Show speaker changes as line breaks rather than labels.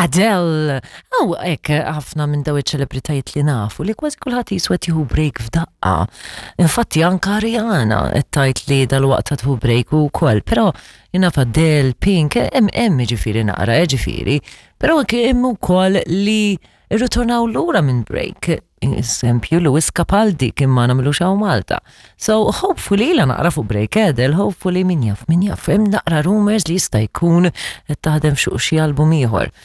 Adele, ħafna minn daw iċ-ċelebritajiet li nafu li kważi kulħadd jiswed jieħu break f'daqqa. Infatti anka Rihanna qed tgħid li dal-waqt tieħu break ukoll, però naf Adele, Pink, hemm ġifieri naqra, ġifieri, però hemm ukoll li irritornaw lura minn break. Esempio, Lewis Capaldi kien ma nagħmlux hawn Malta. So hopefully la naqra fuq break Adele, hopefully min jaf hemm naqra rumors li jista' jkun qed taħdem fuq xi album ieħor.